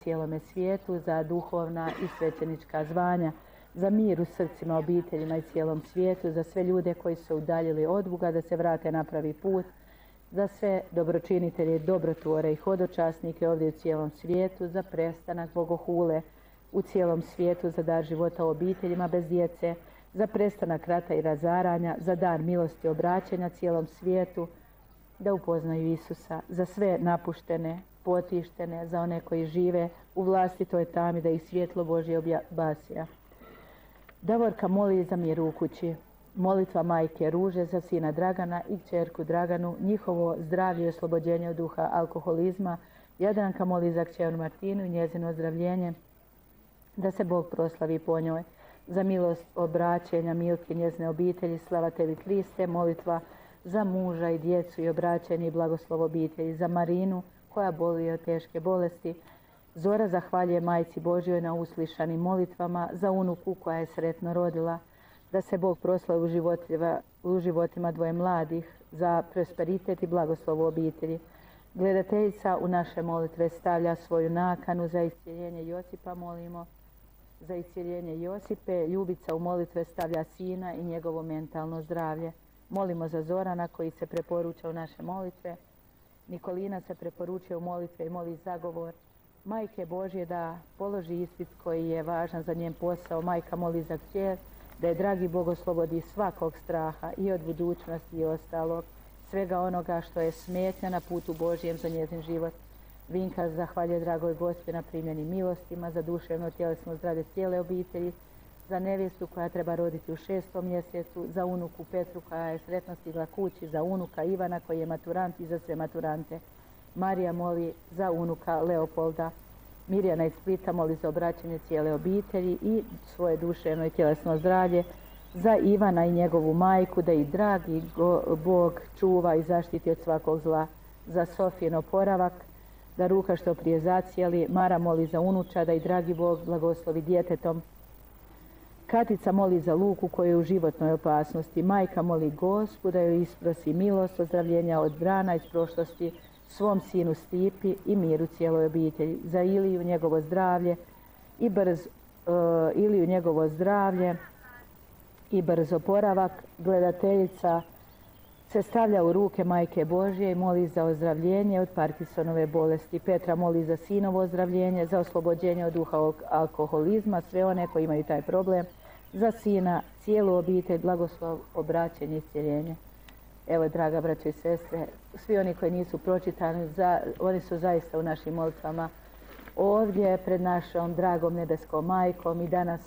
cijelome svijetu, za duhovna i svećenička zvanja, za mir u srcima, obiteljima i cijelom svijetu, za sve ljude koji su se udaljili od Boga da se vrate na pravi put, za sve dobročinitelje, dobrotvore i hodočasnike ovdje u cijelom svijetu, za prestanak bogohule u cijelom svijetu, za dar života u obiteljima bez djece, za prestanak rata i razaranja, za dar milosti i obraćanja cijelom svijetu, da upoznaju Isusa, za sve napuštene, potištene, za one koji žive u vlastitoj tami, da ih svjetlo Božje obasja. Davorka moli za mir u kući. Molitva majke Ruže za sina Dragana i kćerku Draganu, njihovo zdravlje i oslobođenje od duha alkoholizma. Jadranka moli za kćer Martinu i njezino ozdravljenje, da se Bog proslavi po njoj. Za milost obraćenja Milke i njezine obitelji, slava tebi Kriste, molitva za muža i djecu i obraćanje i blagoslov obitelji. Za Marinu koja boluje od teške bolesti. Zora zahvaljuje majci Božjoj na uslišanim molitvama, za unuku koja je sretno rodila, da se Bog proslavi u životima dvoje mladih, za prosperitet i blagoslov u obitelji. Gledateljica u naše molitve stavlja svoju nakanu za iscjeljenje Josipa, molimo. Za iscjeljenje Josipe, Ljubica u molitve stavlja sina i njegovo mentalno zdravlje. Molimo za Zorana koji se preporuča u naše molitve. Nikolina se preporučuje u molitve i moli zagovor Majke Božje da položi ispit koji je važan za njen posao. Majka moli za kćer, da je dragi Bog oslobodi svakog straha i od budućnosti i ostalog, svega onoga što je smetnja na putu Božjem za njezin život. Vinka zahvaljuje dragoj Gospi na primljeni milostima, za duševno tjelesno zdravlje cijele obitelji, za nevjestu koja treba roditi u 6. mjesecu, za unuku Petru koja je sretno stigla kući, za unuka Ivana koji je maturant i za sve maturante. Marija moli za unuka Leopolda. Mirjana iz Splita moli za obraćanje cijele obitelji i svoje duševno i tjelesno zdravlje, za Ivana i njegovu majku, da ih dragi Bog čuva i zaštiti od svakog zla. Za Sofijin oporavak, da ruka što prije zacijeli. Mara moli za unuča, da i dragi Bog blagoslovi djetetom. Katica moli za Luku koji je u životnoj opasnosti. Majka moli Gospu da joj isprosi milost, ozdravljenja od brana iz prošlosti, svom sinu Stipi i miru cijeloj obitelji. Za Iliju njegovo zdravlje i brz oporavak. Gledateljica se stavlja u ruke Majke Božje i moli za ozdravljenje od Parkinsonove bolesti. Petra moli za sinovo ozdravljenje, za oslobođenje od duha alkoholizma, sve one koji imaju taj problem, za sina, cijelu obitelj, blagoslov, obraćenje i iscjeljenje. Evo, draga braćo i sestre, svi oni koji nisu pročitani, oni su zaista u našim molitvama ovdje pred našom dragom nebeskom majkom i danas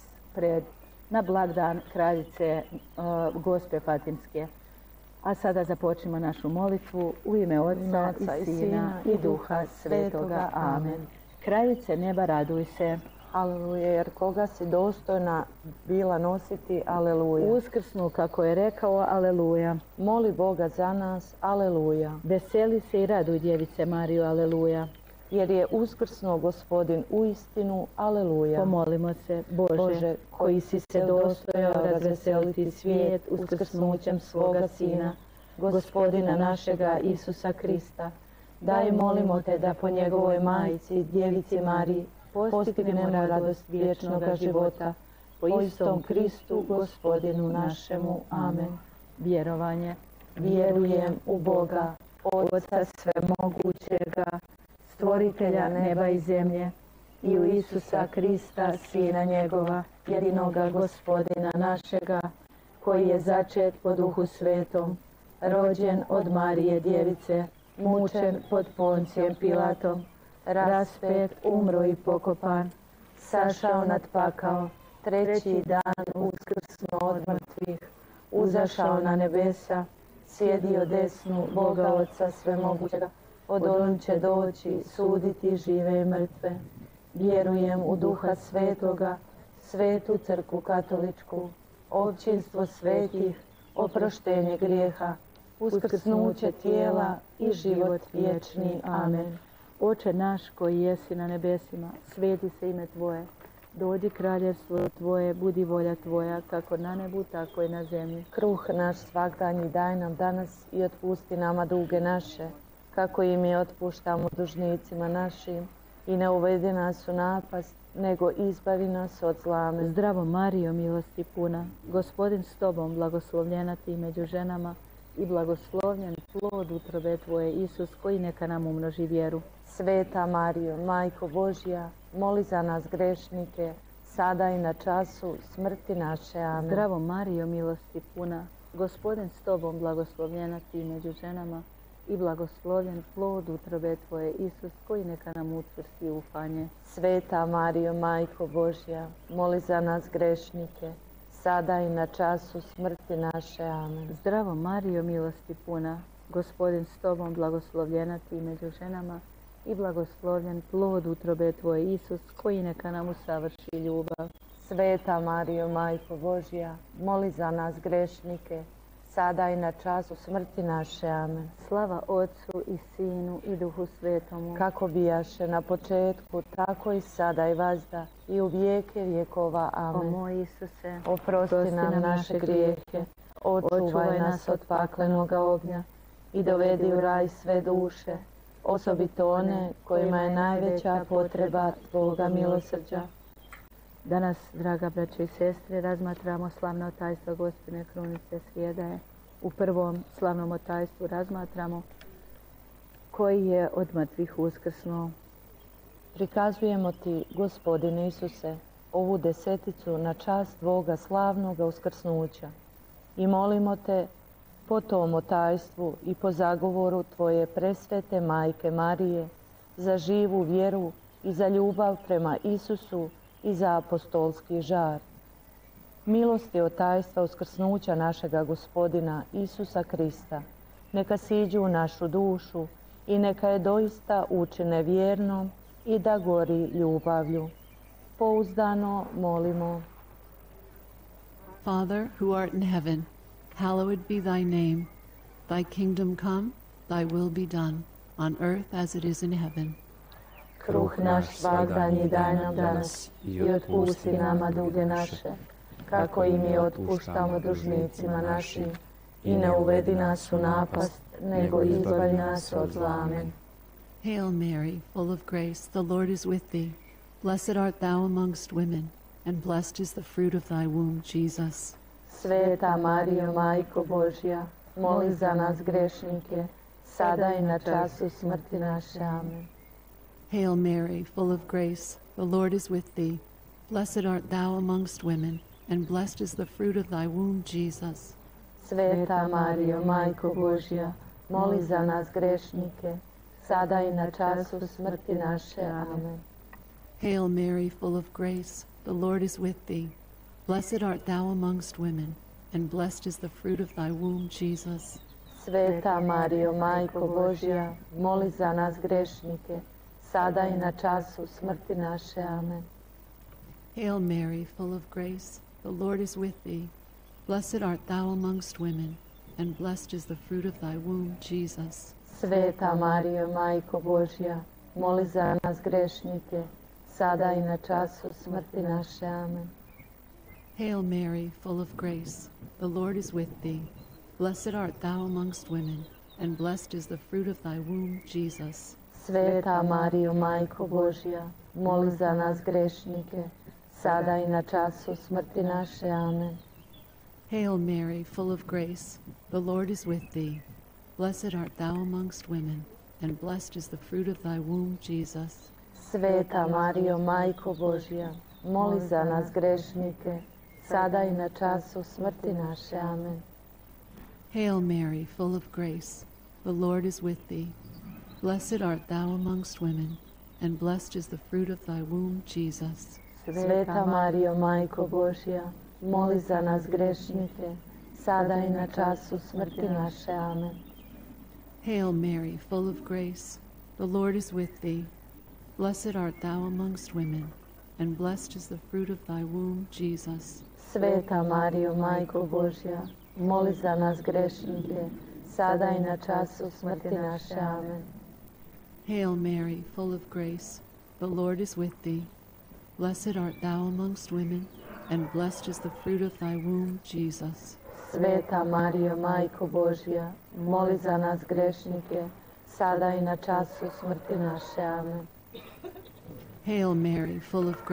na blagdan kraljice Gospe Fatimske. A sada započnimo našu molitvu u ime Otca i Sina i Duha Svetoga. Amen. Kraljice neba, raduj se. Aleluja, jer koga si dostojna bila nositi, aleluja. Uskrsnu kako je rekao, aleluja. Moli Boga za nas, aleluja. Veseli se i raduj, djevice Mariju, aleluja. Jer je uskrsnuo Gospodin u istinu, aleluja. Pomolimo se, Bože, koji si se dostojao razveseliti svijet uskrsnućem svoga Sina, Gospodina našega Isusa Krista. Daj, molimo te da po njegovoj majici, djevici Mariji, postignemo radost vječnoga života, po istom Kristu, Gospodinu našemu. Amen. Vjerovanje. Vjerujem u Boga, Otca svemogućega, stvoritelja neba i zemlje, i u Isusa Krista, Sina njegova, jedinoga Gospodina našega, koji je začet po Duhu Svetom, rođen od Marije Djevice, mučen pod Poncijem Pilatom, raspet, umro i pokopan, sašao nad pakao, treći dan uskrsnuo od mrtvih, uzašao na nebesa, sjedio desnu Boga Otca svemogućega, odolno će doći suditi žive i mrtve. Vjerujem u Duha Svetoga, Svetu Crkvu Katoličku, općinstvo svetih, oproštenje grijeha, uskrsnuće tijela i život vječni. Amen. Oče naš koji jesi na nebesima, sveti se ime Tvoje. Dođi kraljevstvo Tvoje, budi volja Tvoja, kako na nebu, tako i na zemlji. Kruh naš svagdanji daj nam danas i otpusti nama duge naše, kako i mi otpuštamo dužnicima našim. i ne uvedi nas u napast, nego izbavi nas od zla. Amen. Zdravo Marijo, milosti puna, Gospodin s tobom, blagoslovljena ti među ženama i blagoslovljen plod utrobe tvoje, Isus, koji neka nam umnoži vjeru. Sveta Marijo, Majko Božja, moli za nas grešnike, sada i na času smrti naše. Amen. Zdravo Marijo, milosti puna, Gospodin s tobom, blagoslovljena ti među ženama i blagoslovljen plod utrobe tvoje, Isus, koji neka nam učvrsti ufanje. Sveta Marijo, Majko Božja, moli za nas grešnike, sada i na času smrti naše. Amen. Zdravo Marijo, milosti puna, Gospodin s tobom, blagoslovljena ti među ženama i blagoslovljen plod utrobe tvoje, Isus, koji neka nam usavrši ljubav. Sveta Marijo, Majko Božja, moli za nas grešnike, sada i na času smrti naše. Amen. Slava Otcu i Sinu i Duhu Svetomu, kako bijaše na početku, tako i sada i vazda i u vijeke vjekova. Amen. O moj Isuse, oprosti nam naše grijehe, očuvaj nas od paklenoga ognja i dovedi u raj sve duše, osobito one kojima je najveća potreba Tvoga milosrđa. Danas, draga braćo i sestre, razmatramo slavno tajstvo Gospine krunice Svijedaje. U prvom slavnom tajstvu razmatramo koji je od mrtvih uskrsnuo. Prikazujemo Ti, Gospodine Isuse, ovu deseticu na čast Tvoga slavnoga uskrsnuća i molimo Te po tom tajstvu i po zagovoru Tvoje presvete Majke Marije za živu vjeru i za ljubav prema Isusu i za apostolski žar. Milosti od tajstva uskrsnuća našega Gospodina Isusa Krista neka siđu u našu dušu i neka je doista učine vjernom i da gori ljubavlju. Pouzdano molimo. Father, who art in heaven, hallowed be thy name. Thy kingdom come, thy will be done, on earth as it is in heaven. Kruh naš svagdanji daj nam danas i otpusti nama duge naše, kako i mi otpuštamo dužnicima našim. I ne uvedi nas u napast, nego izbavi nas od zla. Amen. Hail Mary, full of grace, the Lord is with thee. Blessed art thou amongst women, and blessed is the fruit of thy womb, Jesus. Sveta Marijo, Majko Božja, moli za nas grešnike, sada i na času smrti naše. Amen. Hail Mary, full of grace, the Lord is with thee. Blessed art thou amongst women, and blessed is the fruit of thy womb, Jesus. Sveta Marijo, Majko Božja, moli za nas grešnike, sada i na času smrti naše. Amen. Hail Mary, full of grace, the Lord is with thee. Blessed art thou amongst women, and blessed is the fruit of thy womb, Jesus. Sveta Marijo, Majko Božja, moli za nas grešnike, sada i na času smrti naše. Amen. Hail Mary, full of grace, the Lord is with thee. Blessed art thou amongst women, and blessed is the fruit of thy womb, Jesus. Sveta Marijo, Majko Božja, moli za nas grešnike, sada i na času smrti naše. Amen. Hail Mary, full of grace, the Lord is with thee. Blessed art thou amongst women, and blessed is the fruit of thy womb, Jesus. Sveta Marijo, Majko Božja, moli za nas grešnike, sada i na času smrti naše. Amen. Hail Mary, full of grace, the Lord is with thee. Blessed art thou amongst women, and blessed is the fruit of thy womb, Jesus. Sveta Marijo, Majko Božja, moli za nas grešnike, sada i na času smrti naše. Amen. Hail Mary, full of grace, the Lord is with thee. Blessed art thou amongst women, and blessed is the fruit of thy womb, Jesus. Sveta Marijo, Majko Božja, moli za nas grešnike, sada i na času smrti naše. Amen. Hail Mary, full of grace, the Lord is with thee. Blessed art thou amongst women, and blessed is the fruit of thy womb, Jesus. Sveta Marijo, Majko Božja, moli za nas grešnike, sada i na času smrti naše. Amen. Hail Mary, full of grace, the Lord is with thee. Blessed art thou amongst women, and blessed is the fruit of thy womb, Jesus. Sveta Marijo, Majko Božja, moli za nas grešnike, sada i na času smrti naše. Amen. Hail Mary, full of